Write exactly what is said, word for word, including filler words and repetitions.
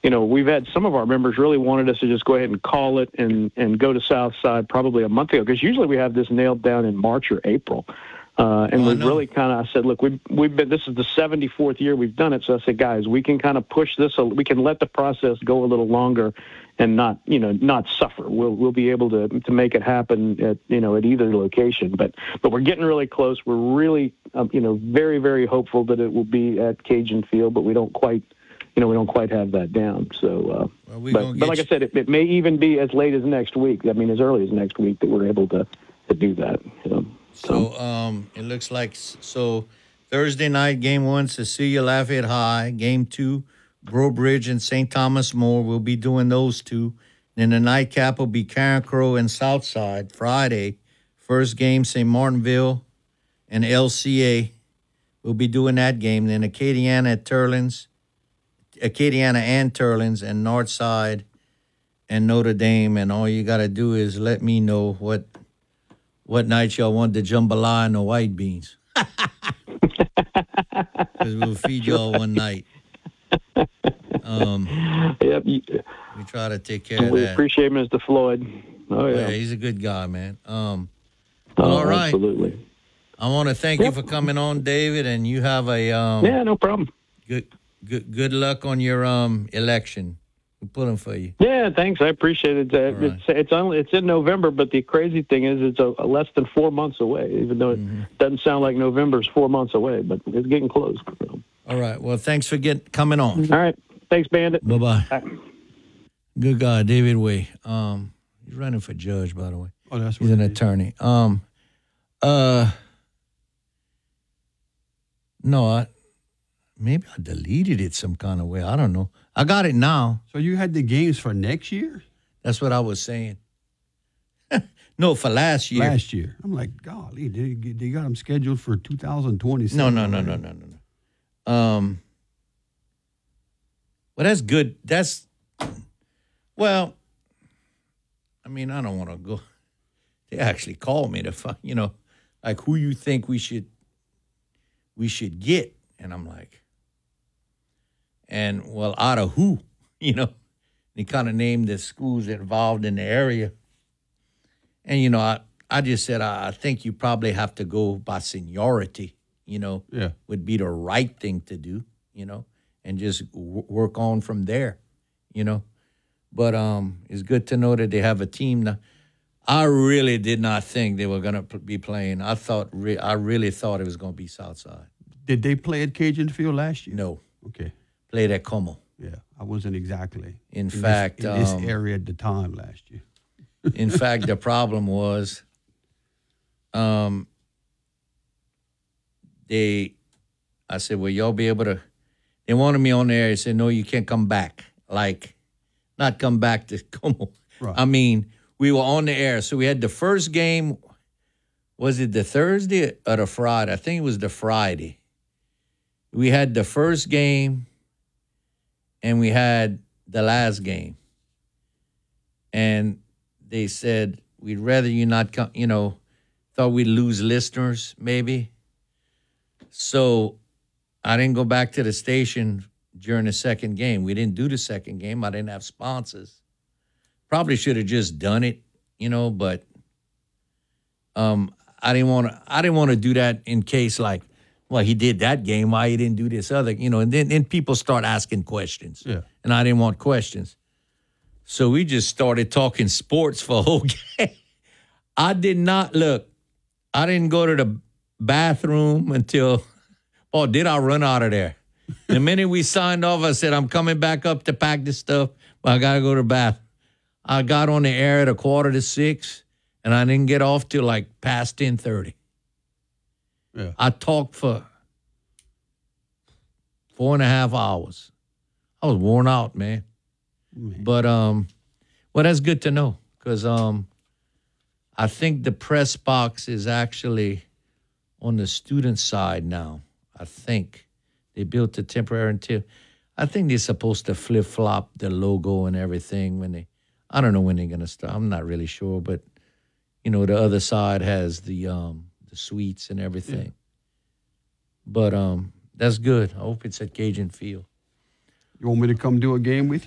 you know, we've had some of our members really wanted us to just go ahead and call it and, and go to Southside probably a month ago, because usually we have this nailed down in March or April. Uh, and oh, we've really kind of, I said, look, we've, we've been, this is the seventy-fourth year we've done it. So I said, guys, we can kind of push this, a, we can let the process go a little longer and not, you know, not suffer. We'll, we'll be able to, to make it happen at, you know, at either location. But, but we're getting really close. We're really, um, you know, very, very hopeful that it will be at Cajun Field, but we don't quite, you know, we don't quite have that down. So, uh, well, we but, but like you... I said, it, it may even be as late as next week. I mean, as early as next week that we're able to, to do that. You know? So, so um, it looks like, so Thursday night, game one, Cecilia Lafayette High. Game two, Breaux Bridge and Saint Thomas More. We'll be doing those two. Then the nightcap will be Karen Crow and Southside. Friday, first game, Saint Martinville and L C A. We'll be doing that game. Then Acadiana at Turlins. Acadiana and Turlins, and Northside and Notre Dame. And all you got to do is let me know what what night y'all want the jambalaya and the white beans. Because we'll feed y'all one night. Um, yep. We try to take care of we that. We appreciate Mister Floyd. Oh, yeah. yeah. He's a good guy, man. Um, oh, all right. Absolutely. I want to thank yep. you for coming on, David, and you have a... Um, yeah, no problem. Good good, good luck on your um election. We're pulling for you. Yeah, thanks. I appreciate it. Uh, right. It's it's only it's in November, but the crazy thing is it's a, a less than four months away. Even though it mm-hmm. doesn't sound like November's four months away, but it's getting close. So. All right. Well, thanks for get coming on. All right. Thanks, Bandit. Bye bye. Good guy, David Way. Um, he's running for judge, by the way. Oh, that's he's an attorney. Um, uh, no, I. Maybe I deleted it some kind of way. I don't know. I got it now. So you had the games for next year? That's what I was saying. No, for last year. Last year. I'm like, golly, they, they got them scheduled for two thousand twenty-seven. No, no, no, no, no, no, no. Um, well, that's good. That's, well, I mean, I don't want to go. They actually called me to find, you know, like who you think we should, we should get. And I'm like, and well, out of who, you know, they kind of named the schools involved in the area. And, you know, I, I just said, I, I think you probably have to go by seniority, you know, yeah. would be the right thing to do, you know, and just w- work on from there, you know. But um, it's good to know that they have a team now. I really did not think they were going to p- be playing. I thought, re- I really thought it was going to be Southside. Did they play at Cajun Field last year? No. Okay. Played at Como. Yeah, I wasn't exactly in, in fact this, in this um, area at the time last year. In fact, the problem was, um, they, I said, "Well, y'all be able to?" They wanted me on there. They said, "No, you can't come back. Like, not come back to Como." Right. I mean, we were on the air, so we had the first game. Was it the Thursday or the Friday? I think it was the Friday. We had the first game, and we had the last game. And they said, we'd rather you not come, you know, thought we'd lose listeners, maybe. So I didn't go back to the station during the second game. We didn't do the second game. I didn't have sponsors. Probably should have just done it, you know, but um, I didn't want to I didn't want to do that in case, like, well, he did that game, why he didn't do this other, you know, and then, then people start asking questions. Yeah. And I didn't want questions. So we just started talking sports for a whole game. I did not, look, I didn't go to the bathroom until, oh, did I run out of there? The minute we signed off, I said, I'm coming back up to pack this stuff, but I got to go to the bathroom. I got on the air at a quarter to six, and I didn't get off till like past ten thirty. Yeah. I talked for four and a half hours. I was worn out, man. man. But, um, well, that's good to know because um, I think the press box is actually on the student side now. I think they built a temporary until I think they're supposed to flip-flop the logo and everything when they, I don't know when they're going to start. I'm not really sure, but, you know, the other side has the um, the suites and everything. Yeah. But um, that's good. I hope it's at Cajun Field. You want me to come do a game with you?